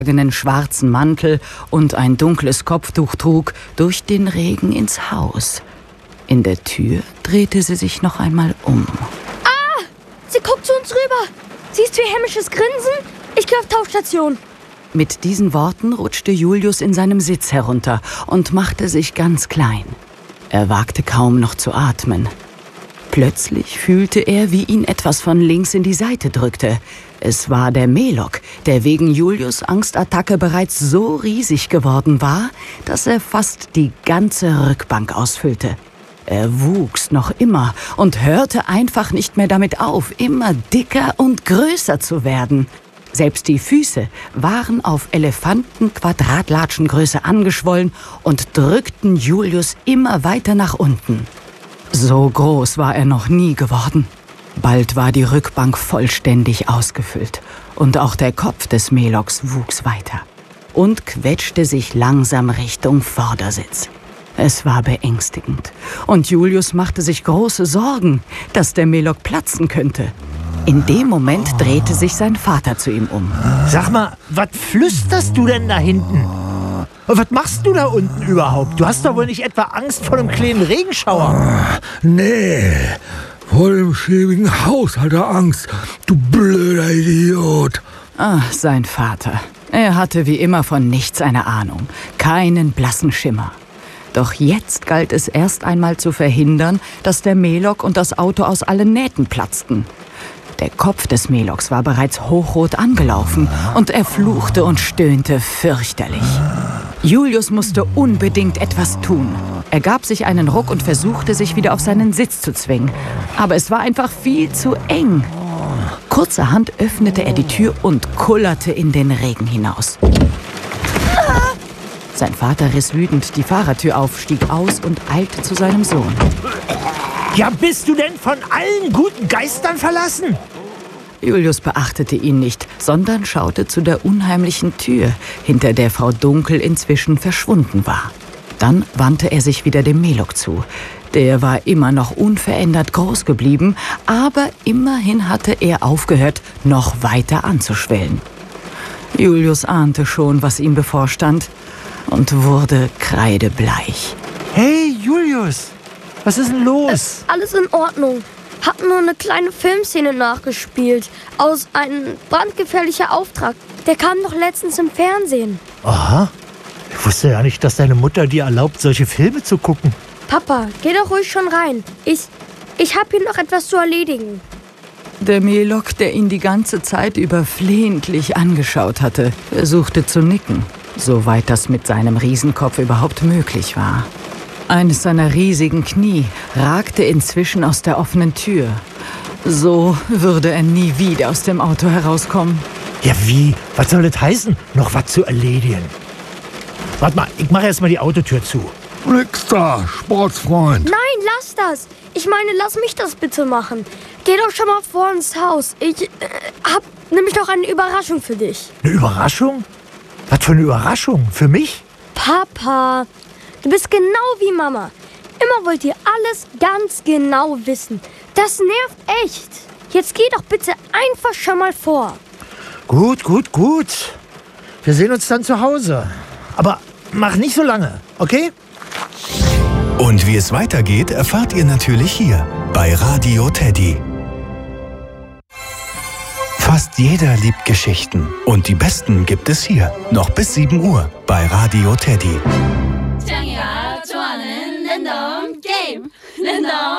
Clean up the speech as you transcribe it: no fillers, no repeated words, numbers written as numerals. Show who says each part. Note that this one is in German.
Speaker 1: einen schwarzen Mantel und ein dunkles Kopftuch trug, durch den Regen ins Haus. In der Tür drehte sie sich noch einmal um.
Speaker 2: Ah! Sie guckt zu uns rüber. Siehst du ihr hämisches Grinsen? Ich gehe auf Tauchstation.
Speaker 1: Mit diesen Worten rutschte Julius in seinem Sitz herunter und machte sich ganz klein. Er wagte kaum noch zu atmen. Plötzlich fühlte er, wie ihn etwas von links in die Seite drückte. Es war der Melok, der wegen Julius' Angstattacke bereits so riesig geworden war, dass er fast die ganze Rückbank ausfüllte. Er wuchs noch immer und hörte einfach nicht mehr damit auf, immer dicker und größer zu werden. Selbst die Füße waren auf Elefanten-Quadratlatschengröße angeschwollen und drückten Julius immer weiter nach unten. So groß war er noch nie geworden. Bald war die Rückbank vollständig ausgefüllt und auch der Kopf des Meloks wuchs weiter und quetschte sich langsam Richtung Vordersitz. Es war beängstigend und Julius machte sich große Sorgen, dass der Melok platzen könnte. In dem Moment drehte sich sein Vater zu ihm um.
Speaker 3: Sag mal, was flüsterst du denn da hinten? Und was machst du da unten überhaupt? Du hast doch wohl nicht etwa Angst vor einem kleinen Regenschauer?
Speaker 4: Nee, vor dem schäbigen Haus hat er Angst, du blöder Idiot.
Speaker 1: Ach, sein Vater. Er hatte wie immer von nichts eine Ahnung, keinen blassen Schimmer. Doch jetzt galt es erst einmal zu verhindern, dass der Melok und das Auto aus allen Nähten platzten. Der Kopf des Meloks war bereits hochrot angelaufen und er fluchte und stöhnte fürchterlich. Julius musste unbedingt etwas tun. Er gab sich einen Ruck und versuchte, sich wieder auf seinen Sitz zu zwingen. Aber es war einfach viel zu eng. Kurzerhand öffnete er die Tür und kullerte in den Regen hinaus. Sein Vater riss wütend die Fahrertür auf, stieg aus und eilte zu seinem Sohn.
Speaker 3: Ja, bist du denn von allen guten Geistern verlassen?
Speaker 1: Julius beachtete ihn nicht, sondern schaute zu der unheimlichen Tür, hinter der Frau Dunkel inzwischen verschwunden war. Dann wandte er sich wieder dem Melok zu. Der war immer noch unverändert groß geblieben, aber immerhin hatte er aufgehört, noch weiter anzuschwellen. Julius ahnte schon, was ihm bevorstand, und wurde kreidebleich.
Speaker 3: Hey, Julius, was ist denn los?
Speaker 2: Alles in Ordnung. Hab nur eine kleine Filmszene nachgespielt. Aus einem brandgefährlicher Auftrag. Der kam doch letztens im Fernsehen.
Speaker 3: Aha. Ich wusste ja nicht, dass deine Mutter dir erlaubt, solche Filme zu gucken.
Speaker 2: Papa, geh doch ruhig schon rein. Ich hab hier noch etwas zu erledigen.
Speaker 1: Der Melok, der ihn die ganze Zeit über flehentlich angeschaut hatte, versuchte zu nicken, soweit das mit seinem Riesenkopf überhaupt möglich war. Eines seiner riesigen Knie ragte inzwischen aus der offenen Tür. So würde er nie wieder aus dem Auto herauskommen.
Speaker 3: Ja, wie? Was soll das heißen? Noch was zu erledigen? Warte mal, ich mache erst mal die Autotür zu.
Speaker 4: Nix da, Sportsfreund.
Speaker 2: Nein, lass das. Ich meine, lass mich das bitte machen. Geh doch schon mal vor ins Haus. Ich hab nämlich noch eine Überraschung für dich.
Speaker 3: Eine Überraschung? Was für eine Überraschung? Für mich?
Speaker 2: Papa, du bist genau wie Mama. Immer wollt ihr alles ganz genau wissen. Das nervt echt. Jetzt geh doch bitte einfach schon mal vor.
Speaker 3: Gut. Wir sehen uns dann zu Hause. Aber mach nicht so lange, okay?
Speaker 5: Und wie es weitergeht, erfahrt ihr natürlich hier bei Radio Teddy. Fast jeder liebt Geschichten. Und die besten gibt es hier. Noch bis 7 Uhr bei Radio Teddy.